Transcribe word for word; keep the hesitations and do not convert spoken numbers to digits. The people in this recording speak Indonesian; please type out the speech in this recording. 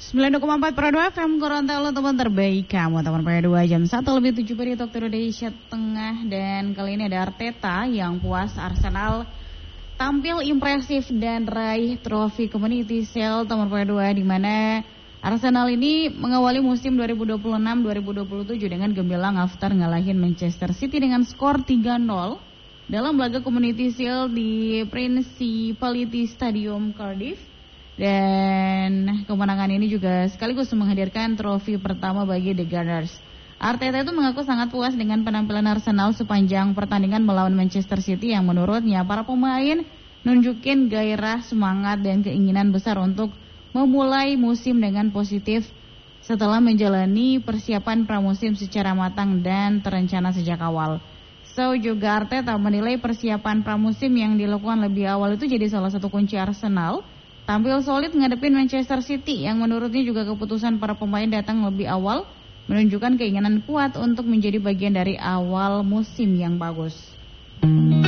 sembilan koma empat Pro dua F M Gorontalo, teman terbaik kamu, teman Pro dua jam satu lebih tujuh menit waktu Indonesia Tengah. Dan kali ini ada Arteta yang puas Arsenal tampil impresif dan raih trofi Community Shield, teman Pro dua, di mana Arsenal ini mengawali musim dua ribu dua puluh enam dua ribu dua puluh tujuh dengan gemilang after ngalahin Manchester City dengan skor tiga nol dalam laga Community Shield di Principality Stadium Cardiff. Dan kemenangan ini juga sekaligus menghadirkan trofi pertama bagi The Gunners. Arteta itu mengaku sangat puas dengan penampilan Arsenal sepanjang pertandingan melawan Manchester City yang menurutnya para pemain nunjukin gairah, semangat dan keinginan besar untuk memulai musim dengan positif setelah menjalani persiapan pramusim secara matang dan terencana sejak awal. So juga Arteta menilai persiapan pramusim yang dilakukan lebih awal itu jadi salah satu kunci Arsenal tampil solid ngadepin Manchester City yang menurutnya juga keputusan para pemain datang lebih awal menunjukkan keinginan kuat untuk menjadi bagian dari awal musim yang bagus.